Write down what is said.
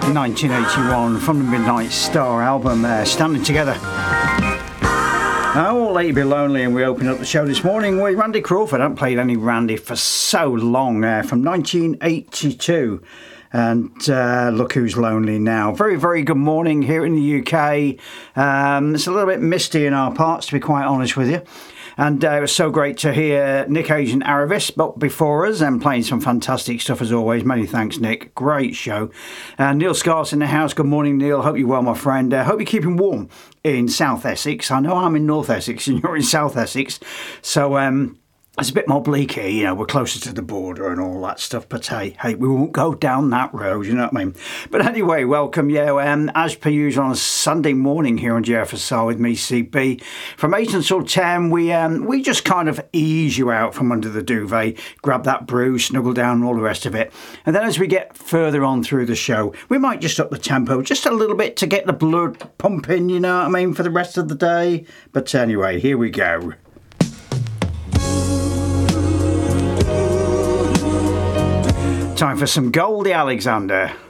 1981 from the Midnight Star album there, Standing Together. Oh, Let You Be Lonely, and we open up the show this morning with Randy Crawford. I haven't played any Randy for so long, from 1982. And Look Who's Lonely Now. Very, very good morning here in the UK. It's a little bit misty in our parts, to be quite honest with you. And it was so great to hear Nick Hayes and Aravis up before us and playing some fantastic stuff as always. Many thanks, Nick. Great show. Neil Scarce in the house. Good morning, Neil. Hope you're well, my friend. Hope you're keeping warm in South Essex. I know I'm in North Essex and you're in South Essex. So, it's a bit more bleak here, you know, we're closer to the border and all that stuff, but hey, we won't go down that road, you know what I mean? But anyway, welcome, as per usual on a Sunday morning here on GFSR with me, CB. From 8 until 10, we just kind of ease you out from under the duvet, grab that brew, snuggle down and all the rest of it. And then as we get further on through the show, we might just up the tempo just a little bit to get the blood pumping, you know what I mean, for the rest of the day. But anyway, here we go. Time for some Goldie Alexander.